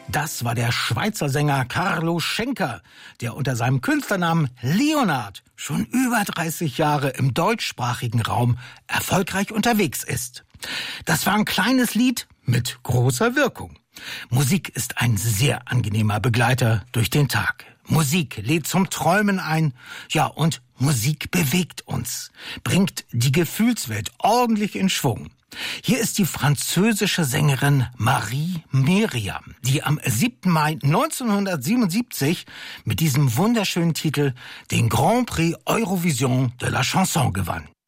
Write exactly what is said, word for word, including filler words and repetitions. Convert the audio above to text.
Das war der Schweizer Sänger Carlo Schenker, der unter seinem Künstlernamen Leonard schon über dreißig Jahre im deutschsprachigen Raum erfolgreich unterwegs ist. Das war ein kleines Lied mit großer Wirkung. Musik ist ein sehr angenehmer Begleiter durch den Tag. Musik lädt zum Träumen ein. Ja, und Musik bewegt uns, bringt die Gefühlswelt ordentlich in Schwung. Hier ist die französische Sängerin Marie Meriam, die am siebten Mai neunzehnhundertsiebenundsiebzig mit diesem wunderschönen Titel den Grand Prix Eurovision de la Chanson gewann.